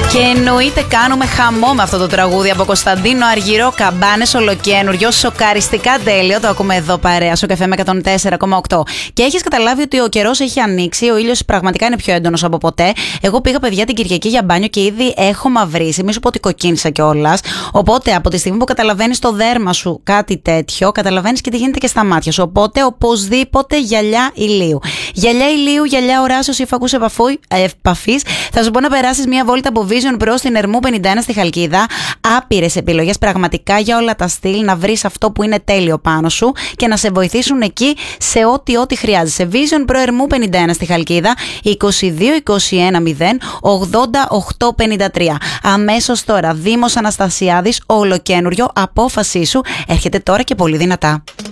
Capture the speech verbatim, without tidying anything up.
Και εννοείται κάνουμε χαμό με αυτό το τραγούδι από Κωνσταντίνο Αργυρό, Καμπάνες, ολοκένουργιο, σοκαριστικά τέλειο. Το ακούμε εδώ παρέα στο Καφέ με εκατόν τέσσερα κόμμα οκτώ. Και έχεις καταλάβει ότι ο καιρός έχει ανοίξει, ο ήλιος πραγματικά είναι πιο έντονος από ποτέ. Εγώ πήγα, παιδιά, την Κυριακή για μπάνιο και ήδη έχω μαυρίσει. Μη σου πω ότι κοκκίνησα κιόλας. Οπότε από τη στιγμή που καταλαβαίνεις στο δέρμα σου κάτι τέτοιο, καταλαβαίνεις και τι γίνεται και στα μάτια σου. Οπότε οπωσδήποτε γυαλιά ηλίου. Γυαλιά ηλίου, γυαλιά οράσεως ή φακούς επαφής. Θα σου πω να περάσεις μια βόλτα από Vision Pro στην Ερμού πενήντα ένα στη Χαλκίδα. Άπειρες επιλογές πραγματικά για όλα τα στυλ, να βρεις αυτό που είναι τέλειο πάνω σου και να σε βοηθήσουν εκεί σε ό,τι ό,τι χρειάζεσαι. Vision Pro Ερμού πενήντα ένα στη Χαλκίδα, είκοσι δύο είκοσι ένα μηδέν ογδόντα οκτώ πενήντα τρία. Αμέσως τώρα, Δήμος Αναστασιάδης, ολοκένουργιο, απόφασή σου έρχεται τώρα και πολύ δυνατά.